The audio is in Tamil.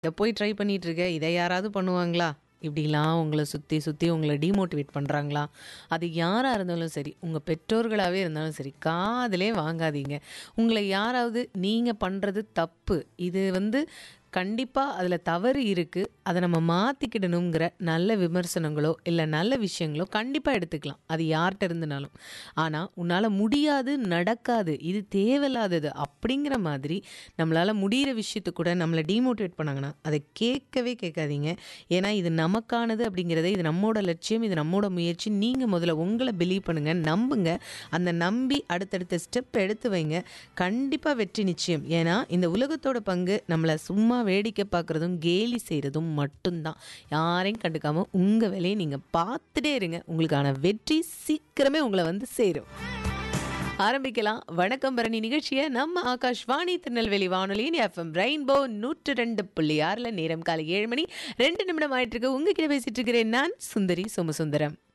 இத போய் ட்ரை பண்ணிட்டு இருக்க. இத யாராவது பண்ணுவாங்களா? இப்படிலாம் உங்கள சுத்தி, சுத்தி உங்கள டிமோட்டிவேட் பண்றாங்களா? அது யாரா இருந்தாலும் சரி, உங்க பெற்றோர்களாவே இருந்தாலும் சரி, காதுலே வாங்காதீங்க. உங்கள யாராவது நீங்க பண்றது தப்பு. இது கண்டிப்பா அதுல தவறு இருக்கு. அத நம்ம மாத்திக்கிடணுங்கிற நல்ல விமர்சனங்களோ, இல்ல நல்ல விஷயங்களோ கண்டிப்பா எடுத்துக்கலாம். அது யார்ட்ட இருந்துனாலும். ஆனா, உன்னால முடியாது, நடக்காது, இது தேவையில்லாதது அப்படிங்கிற மாதிரி நம்மளால முடியிற விஷயத்த கூட நம்மள டிமோட்டிவேட் பண்ணாங்கன்னா, அத கேட்கவே கேட்காதீங்க. ஏன்னா, இது நமக்கானது அப்படிங்கிறத இது நம்மோட லட்சியம், இது நம்மோட முயற்சி. நீங்க முதல்ல உங்கள பிலீவ் பண்ணுங்க, நம்புங்க. அந்த நம்பி அடுத்தடுத்த ஸ்டெப் எடுத்து வைங்க. கண்டிப்பா வெற்றி நிச்சயம். ஏன்னா, இந்த உலகத்தோட பங்கு நம்மள சும்மா வேடிக்கை பார்க்குறதும், கேலி செய்றதும் மட்டும்தான். யாரையும் கண்டுக்காம உங்க வேலைய நீங்க பார்த்துட்டே இருங்க. உங்களுக்கான வெற்றி சீக்கிரமே உங்கள சேரும். ஆரம்பிக்கலாம். வணக்கம் பரணி நிகழ்ச்சிய நம்ம ஆகாஷ்வாணி திருநெல்வேலி வானொலியின் எஃப்எம் ரெயின்போ 102.6ல நேரம் காலை 7 மணி 2 நிமிடம் ஆயிட்டு இருக்கு. உங்ககிட்ட பேசிட்டு இருக்கிறேன் நான் சுந்தரி சோமசுந்தரம்.